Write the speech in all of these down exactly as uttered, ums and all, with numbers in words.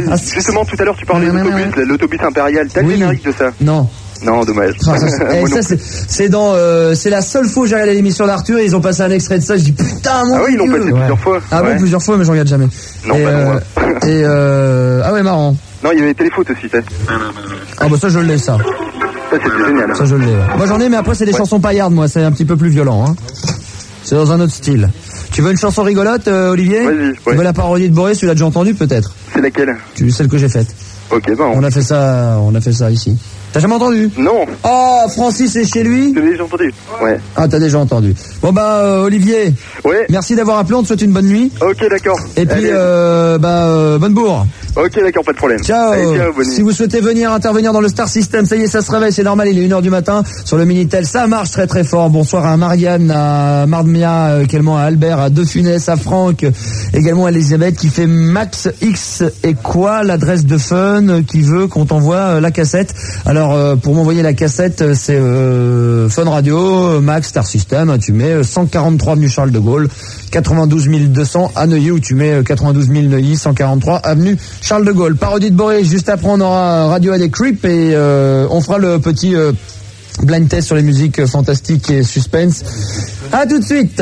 Ah, justement, tout à l'heure, tu parlais d'autobus, l'autobus impérial. T'as le générique de ça? Non. Non, dommage. Enfin, ça, ça, ça c'est, c'est dans, euh, c'est la seule fois où j'ai regardé l'émission d'Arthur et ils ont passé un extrait de ça. Je dis putain, mon Ah oui, ils l'ont passé ouais. plusieurs fois. Ah ouais. bon, plusieurs fois, mais je regarde jamais. Non, et, bah non. euh, Ouais. Et euh, ah ouais, marrant. Non, il y avait Téléfoot aussi, ça. Ah bah ça, je l'ai, ça. Ça, c'était génial. Ça, je l'ai. Ouais. Moi, j'en ai, mais après, c'est des ouais. chansons paillardes, moi. C'est un petit peu plus violent, hein. C'est dans un autre style. Tu veux une chanson rigolote, euh, Olivier? Vas-y. Ouais. Tu veux la parodie de Boris? Tu l'as déjà entendue, peut-être? C'est laquelle? Tu celle que j'ai faite. Ok, bon. On a fait ça, on a fait ça ici. T'as jamais entendu? Non. Oh, Francis est chez lui? J'ai déjà entendu. Ouais. Ah, t'as déjà entendu. Bon bah, euh, Olivier. Ouais. Merci d'avoir appelé, on te souhaite une bonne nuit. Ok, d'accord. Et puis, Allez. euh, bah, euh, bonne bourre. Ok, d'accord, pas de problème. Ciao. Allez, ciao, bonne nuit. Si vous souhaitez venir intervenir dans le Star System, ça y est, ça se réveille, c'est normal, il est une heure du matin sur le Minitel, ça marche très très fort. Bonsoir à Marianne, à Mardmia, également à Albert, à De Funès, à Franck, également à Elisabeth qui fait Max X et quoi, l'adresse de Fun qui veut qu'on t'envoie la cassette. Alors euh, pour m'envoyer la cassette, c'est euh, Fun Radio, Max Star System, tu mets cent quarante-trois avenue Charles de Gaulle, quatre-vingt-douze mille deux cents à Neuilly, où tu mets quatre-vingt-douze mille Neuilly, cent quarante-trois avenue Charles de Gaulle. Parodie de Boris, juste après on aura Radiohead et Creep et euh, on fera le petit euh, blind test sur les musiques fantastiques et suspense. À tout de suite.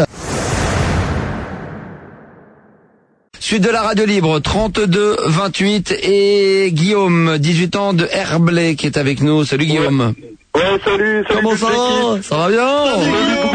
Suite de la radio libre, trente-deux vingt-huit et Guillaume, dix-huit ans de Herblay qui est avec nous. Salut Guillaume. Ouais, ouais salut, salut. Comment ça va? Ça va bien?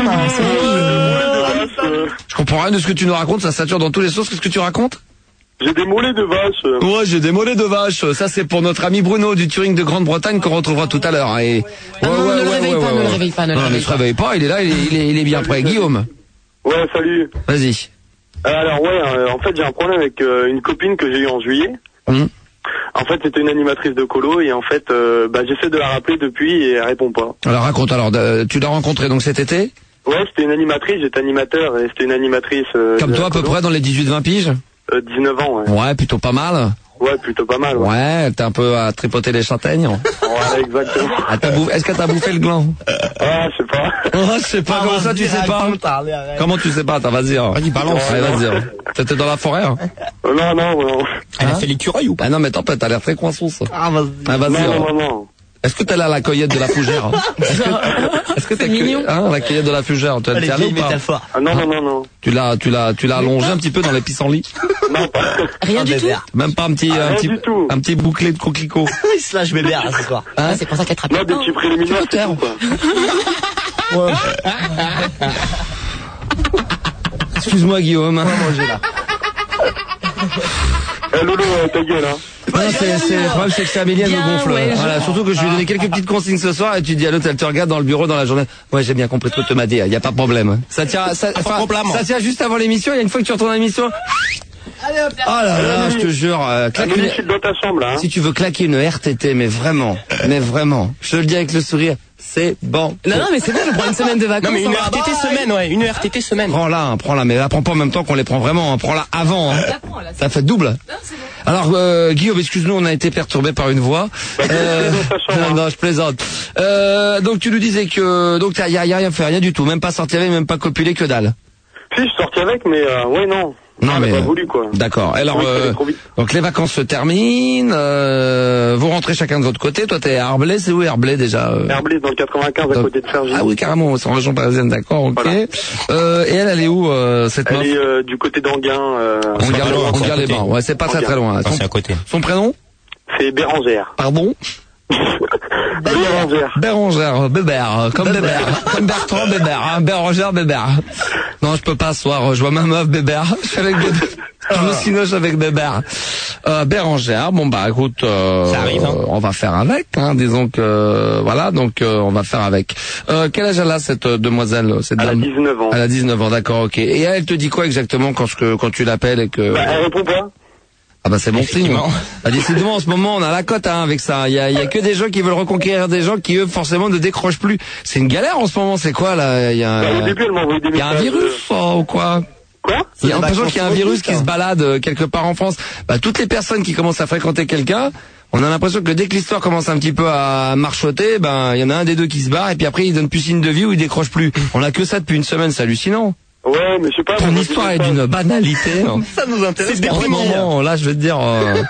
Je comprends rien de ce que tu nous racontes, ça sature dans tous les sens. Qu'est-ce que tu racontes? J'ai des mollets de vache. Ouais, j'ai des mollets de vache. Ça, c'est pour notre ami Bruno du Touring de Grande-Bretagne qu'on retrouvera tout à l'heure. Et... Ah ouais, non, ouais, ne, ouais, le réveille ouais, pas, ouais, ne ouais. le réveille pas, ne non, le réveille pas. Non, mais il se réveille pas, il est là, il est, il est, il est bien prêt. Guillaume. Ouais, salut. Vas-y. Euh, alors, ouais, euh, en fait, j'ai un problème avec euh, une copine que j'ai eue en juillet. Mmh. En fait, c'était une animatrice de colo et en fait, euh, bah, j'essaie de la rappeler depuis et elle répond pas. Alors, raconte, alors, euh, tu l'as rencontrée donc cet été? Ouais, c'était une animatrice, j'étais animateur et c'était une animatrice... Euh, Comme toi, à peu près, dans les dix-huit vingt piges? Euh, dix-neuf ans, ouais. Ouais, plutôt pas mal. Ouais, plutôt pas mal, ouais. Ouais, t'es un peu à tripoter les châtaignes. Ouais, exactement. Ah, t'as bouffé, est-ce que t'as bouffé le gland? Ah, je sais pas. Oh, je sais pas, ah, comment ça tu sais pas? Comment tu sais pas? T'as, vas-y, hein. Vas-y, balance. Ouais, vas-y, hein. T'étais dans la forêt, hein? Euh, non, non, non. Elle hein? a fait l'écureuil ou pas? Ah non, mais t'as l'air très coinçon, ça. Ah, vas-y. Ah, vas-y, non, non, non, non. Est-ce que t'es là à la cueillette de la fougère? Hein? Est-ce que, est-ce que t'es mignon? Hein, la cueillette de la fougère, tu as allé ou pas? Ah, non, non, non, non. Tu l'as, tu l'as, tu l'as allongé un petit peu dans les pissenlits? Non, pas. Rien du tout? Même pas un petit, un petit, un petit bouclé de coquelicot? Slash bébé, là, ce soir. Hein? C'est pour ça qu'elle te rappelle. Non, des petits préliminaires, c'est tout, quoi. Ouais. Excuse-moi, Guillaume. Hein. Manger, là. Eh, Lolo, ta gueule, hein. Non, c'est, c'est, le problème, c'est que c'est Amélie, elle me gonfle. Ouais, voilà, surtout que je lui ai donné quelques petites consignes ce soir et tu dis à l'autre, elle te regarde dans le bureau dans la journée. Ouais, j'ai bien compris ce que tu m'as dit, y a pas de problème. Ça tient, ça, enfin, ça tient juste avant l'émission, il y a une fois que tu retournes à l'émission. Allez hop là. Oh là là, je te jure, euh, claque une... dans ta chambre, là, hein. Si tu veux claquer une R T T, mais vraiment, mais vraiment, je te le dis avec le sourire, c'est bon. Non, non, mais c'est bon, je prends une semaine de vacances. Non, mais une R T T semaine, ouais, une R T T semaine. Prends-la, hein, prends-la, mais la prends pas en même temps qu'on les prend vraiment, hein, prends-la avant, hein. Ça fait double. Non, c'est bon. Alors, euh, Guillaume, excuse-nous, on a été perturbé par une voix. Euh, non, non, je plaisante. Euh, donc tu nous disais que, donc y a, y a rien fait, rien du tout, même pas sorti avec, même pas copulé, que dalle. Si, je sortais avec, mais euh, ouais, non. Non, mais pas voulu, quoi. D'accord. Alors, oui, euh, donc les vacances se terminent. Euh, vous rentrez chacun de votre côté. Toi, t'es à Herblay. C'est où Herblay déjà? euh... Herblay, dans le quatre-vingt-quinze, donc... à côté de Cergy. Ah oui, carrément. C'est en région parisienne, d'accord. Ok. Voilà. Euh, et elle, elle est où euh, cette meuf? Elle est euh, du côté d'Anguin. Euh, Anguin les Bains. Ouais, c'est pas très très loin. Là. Son, c'est à côté. Son prénom? C'est Bérangère. Pardon? Bérangère. Bérangère, Bébert, comme Bébert, comme Bertrand Bébert, hein, Bérangère Bébert. Non, je peux pas ce soir, je vois ma meuf Bébert, je suis avec Bébert, je me sinoche avec Bébert. Euh, Bérangère, bon bah écoute, euh, ça arrive, hein. On va faire avec, hein, disons que, euh, voilà, donc euh, on va faire avec. Euh, quel âge elle a cette euh, demoiselle, cette dame? Elle a dix-neuf ans. Elle a dix-neuf ans, d'accord, ok. Et elle te dit quoi exactement quand, que, quand tu l'appelles et que... Bah, elle répond pas. Ah bah c'est bon signe. Bah, décidément en ce moment on a la cote hein, avec ça. Il y a, il y a que des gens qui veulent reconquérir des gens qui eux forcément ne décrochent plus. C'est une galère en ce moment. C'est quoi là? Il y a, bah, au début, elle m'a envoyé des messages. Il y a un virus oh, ou quoi? Quoi? Il y a l'impression qu'il y a un virus qui se balade euh, quelque part en France. Bah toutes les personnes qui commencent à fréquenter quelqu'un, on a l'impression que dès que l'histoire commence un petit peu à marchoter, ben il y en a un des deux qui se barre et puis après il donne plus signe de vie ou il décroche plus. On a que ça depuis une semaine, c'est hallucinant. Ouais, mais je sais pas. Ton histoire est d'une banalité. Hein. Ça nous intéresse. C'est déprimant. Là, je vais te dire. Euh...